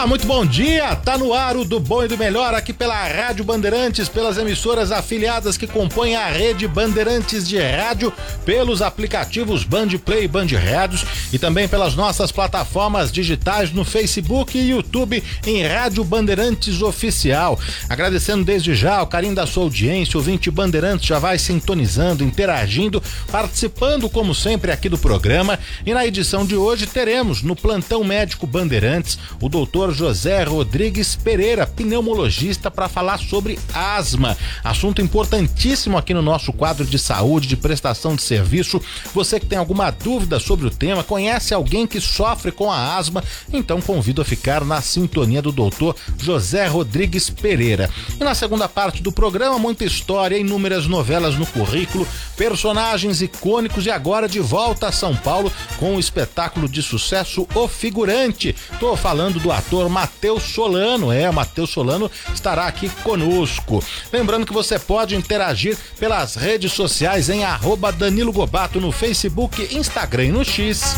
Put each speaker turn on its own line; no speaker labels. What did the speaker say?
Olá, muito bom dia, tá no ar o Do Bom e do Melhor aqui pela Rádio Bandeirantes, pelas emissoras afiliadas que compõem a rede Bandeirantes de rádio, pelos aplicativos Band Play e Band Rádios e também pelas nossas plataformas digitais no Facebook e YouTube em Rádio Bandeirantes Oficial. Agradecendo desde já o carinho da sua audiência, o ouvinte Bandeirantes já vai sintonizando, interagindo, participando como sempre aqui do programa, e na edição de hoje teremos no Plantão Médico Bandeirantes o Dr. José Rodrigues Pereira, pneumologista, para falar sobre asma, assunto importantíssimo aqui no nosso quadro de saúde, de prestação de serviço. Você que tem alguma dúvida sobre o tema, conhece alguém que sofre com a asma, então convido a ficar na sintonia do Dr. José Rodrigues Pereira. E na segunda parte do programa, muita história, inúmeras novelas no currículo, personagens icônicos e agora de volta a São Paulo com o espetáculo de sucesso O Figurante. Tô falando do ator Matheus Solano. Matheus Solano estará aqui conosco. Lembrando que você pode interagir pelas redes sociais em @Danilo Gobato no Facebook, Instagram e no X.